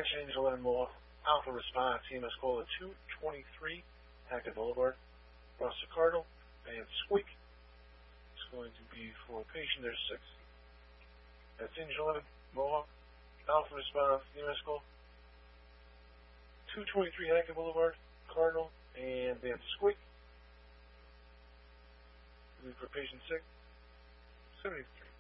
Attention, Angel 11 Mohawk, Alpha Response, EMS Cola 223, Active Boulevard, Roster Cardinal, and Squeak. It's going to be for patient, there's 6. That's Angel 11 Mohawk, Alpha Response, EMS Cola 223, Active Boulevard, Cardinal, and then Squeak. For patient 6, 73.